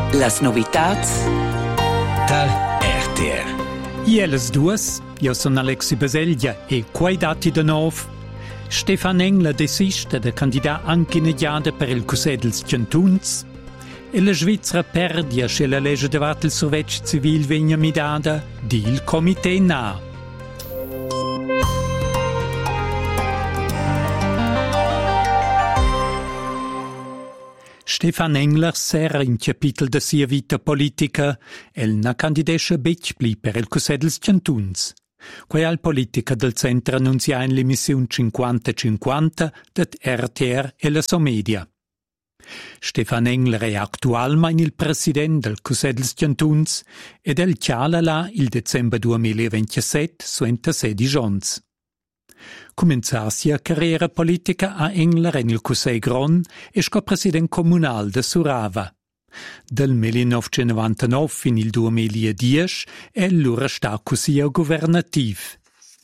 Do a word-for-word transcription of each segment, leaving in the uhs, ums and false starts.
Las novitats dal R T R. I elles duas, io sono Alexi Baseglia e quai dati de nov. Stefan Engler desiste de candidat anche neggiada per il Cussè dels Centuns. E la Svizzera perdia se la legge davat il survetg civil vegna midada di il Comité Na. Stefan Engler serra in capitel de sia vita politica, el na candidesce bec pli per il Cussè dels Centuns. Quai al politica del centro annunzia in l'emissione cinquanta cinquanta det R T R e la Somedia. Stefan Engler è attualmein il president del Cussè dels Centuns ed el chiala là il december duemilaventisette suenta sedi gions. Comincià sia carriera politica a Engler en il Cussè Gron e sco president comunal de Surava. Del millenovecentonovantanove fin il duemiladieci è l'ura sta cussia governativ.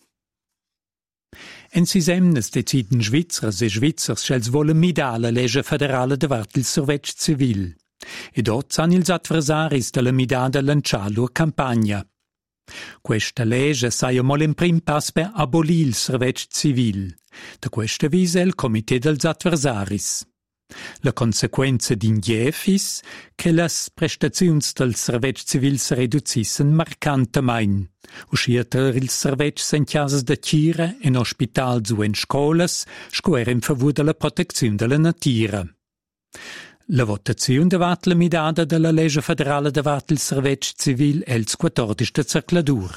En sis emnes deciden Svizzers e Svizzers schels volen midar la legge federale davart il survetg civil. Ed oz han ils adversaris de la midada lancià lur campagna. Questa legge saia mol in prim pass per abolir il survetg civil. Da questa visa il Comité dels adversaris. La consequenza d'indiefis che las prestaziuns del survetg civil se reduzissen marcantemein. Uscieter il survetg sen chiasas de tira en ospitals o en scolas scoer in favur de la protezione della natura. La votazione davat la midada della legge federale davat il survetg civil els quattordici de circladur.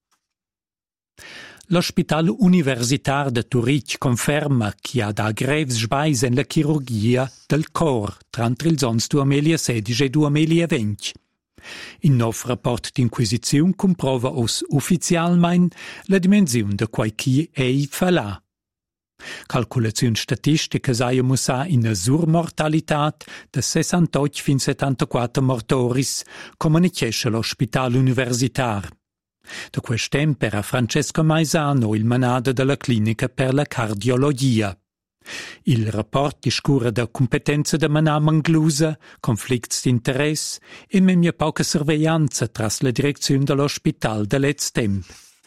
L'Hospital Universitar de Zurich conferma che ha da greves sbais en la chirurgia del cor tra ils ons duemilasedici e duemilaventi. In nov rapport d'inquisizione comprova os ufficialmein la dimensione de quai chi ei falà. Calculazione statistica saia mussà in a surmortalitat de sessantotto fin settantaquattro mortoris, comunichesce l'Hospital Universitar. Da quest tempo era Francesco Maisano il manada della clinica per la cardiologia. Il rapport discura da competenza da manà manglusa, conflicts d'interess e memia poca sorveglianza tras la direzione dell'ospital de let's temp.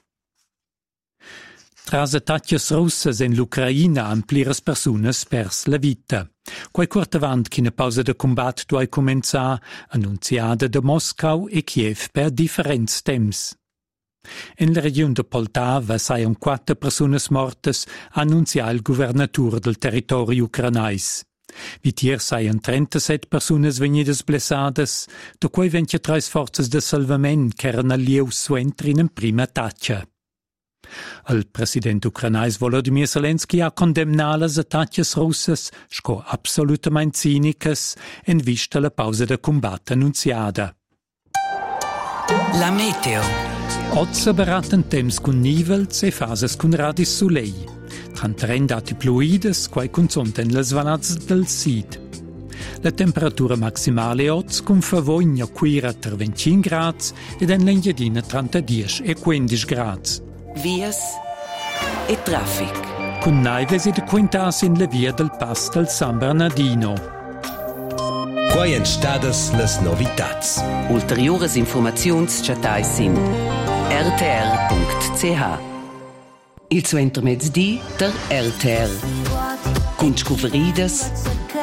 Tras attacchios russas en l'Ucraina han pliras persunas pers la vita. Quai curt avant ch'ina pausa de combat duai començar, annunziada da Moscau e Kiev per differents temps. En la regione de Poltava saian quattro persunas mortas, annunzia il governatur del territorio ucranais. Vitier saian trentasette persunas vegnidas blessadas, da quai ventitrés forzas de salvament ch'eran allieus suentri in prima taccia. Il president ucranais Volodymyr Zelensky ha condemnat las attacchias russas, sco absolutament cinicas, en vista la pausa de combat annunziada. La meteo. Ozza baratten temps cun nivels e fases cun radis sulei. Trantaren dati pluides, quai consunten las vanazas del sid. La temperatura maximale oz cun favogna quira ter venticinque grads ed en l'engiadina trentadieci e quindici grads. Vias e traffic. Cun naives e de quintas in la via del Pass del San Bernardino. Quai en stadas las novitats. Ulteriores informaziuns chatais in r t r punct c h. Il suenter mezzdi der R T R. Cun scuferidas,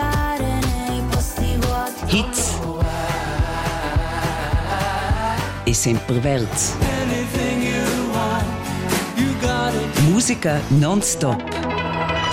hits e sempre verds. Musica non-stop.